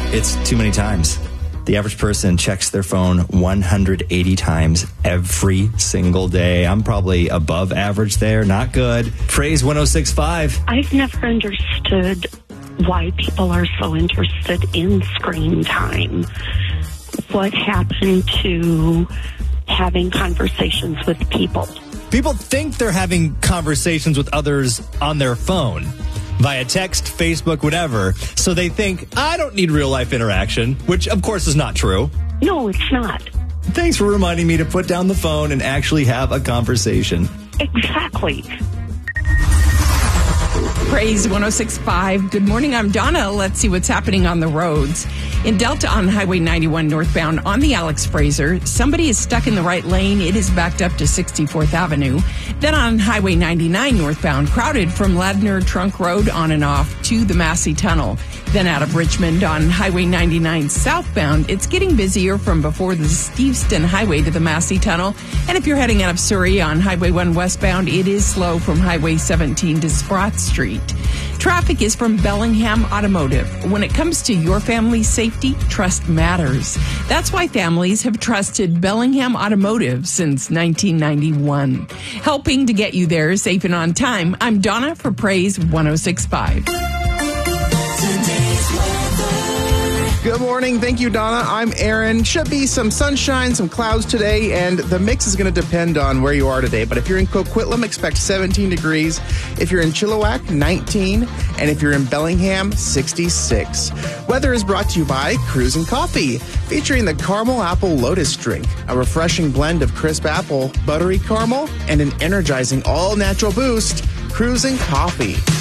It's too many times. The average person checks their phone 180 times every single day. I'm probably above average there. Not good. Praise 106.5. I've never understood why people are so interested in screen time. What happened to having conversations with people? People think they're having conversations with others on their phone, via text, Facebook, whatever. So they think, I don't need real life interaction, which of course is not true. No, it's not. Thanks for reminding me to put down the phone and actually have a conversation. Exactly. Praise 106.5. Good morning, I'm Donna. Let's see what's happening on the roads. In Delta on Highway 91 northbound on the Alex Fraser, somebody is stuck in the right lane. It is backed up to 64th Avenue. Then on Highway 99 northbound, crowded from Ladner Trunk Road on and off to the Massey Tunnel. Then out of Richmond on Highway 99 southbound, it's getting busier from before the Steveston Highway to the Massey Tunnel. And if you're heading out of Surrey on Highway 1 westbound, it is slow from Highway 17 to Sprott Street. Traffic is from Bellingham Automotive. When it comes to your family's safety, trust matters. That's why families have trusted Bellingham Automotive since 1991. Helping to get you there safe and on time, I'm Donna for Praise 106.5. Good morning. Thank you, Donna. I'm Aaron. Should be some sunshine, some clouds today, and the mix is going to depend on where you are today. But if you're in Coquitlam, expect 17 degrees. If you're in Chilliwack, 19. And if you're in Bellingham, 66. Weather is brought to you by Cruisin' Coffee, featuring the Caramel Apple Lotus Drink, a refreshing blend of crisp apple, buttery caramel, and an energizing all-natural boost. Cruisin' Coffee.